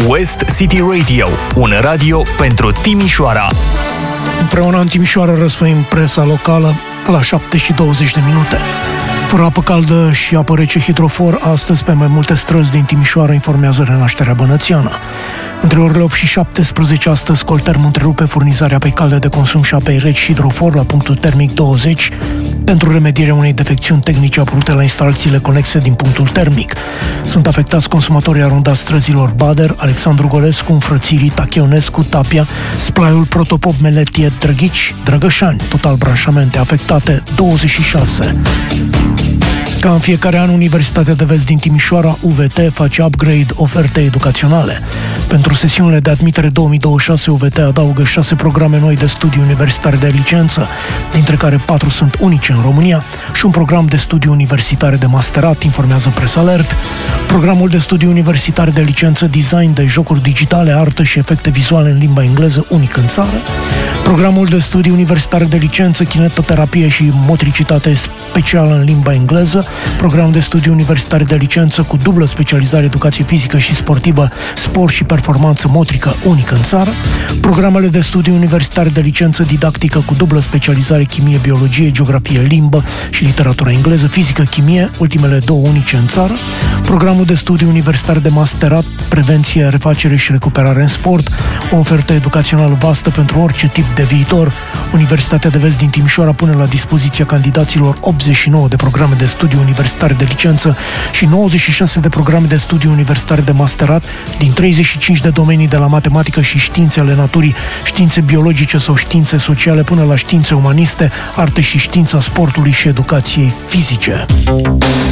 West City Radio, un radio pentru Timișoara. Împreună în Timișoara răsfăim presa locală la 7:20. Fără apă caldă și apă rece hidrofor, astăzi pe mai multe străzi din Timișoara, informează Renașterea Bănățeană. Între orele 8 și 17 astăzi, Colterm întrerupe furnizarea apei calde de consum și apei reci hidrofor la punctul termic 20 pentru remedierea unei defecțiuni tehnice apărute la instalațiile conexe din punctul termic. Sunt afectați consumatorii arundați străzilor Bader, Alexandru Golescu, Înfrățirii, Tachionescu, Tapia, Splaiul, Protopop, Meletie, Drăghici, Drăgășani, total branșamente afectate 26. Ca în fiecare an, Universitatea de Vest din Timișoara, UVT, face upgrade ofertei educaționale. Pentru sesiunile de admitere 2026, UVT adaugă 6 programe noi de studii universitare de licență, dintre care 4 sunt unice în România, și un program de studii universitare de masterat, informează Press Alert. Programul de studii universitare de licență Design de jocuri digitale, artă și efecte vizuale în limba engleză, unic în țară. Programul de studii universitare de licență Kinetoterapie și motricitate specială în limba engleză. Program de studii universitare de licență cu dublă specializare educație fizică și sportivă, sport și performanță motrică, unic în țară. Programele de studii universitare de licență didactică cu dublă specializare chimie, biologie, geografie, limbă și literatură engleză, fizică, chimie, ultimele 2 unice în țară. Programul de studii universitare de masterat, prevenție, refacere și recuperare în sport, o ofertă educațională vastă pentru orice tip de viitor. Universitatea de Vest din Timișoara pune la dispoziția candidaților 89 de programe de studii universitare de licență și 96 de programe de studii universitare de masterat din 35 de domenii, de la matematică și științe ale naturii, științe biologice sau științe sociale, până la științe umaniste, arte și știința sportului și educației fizice.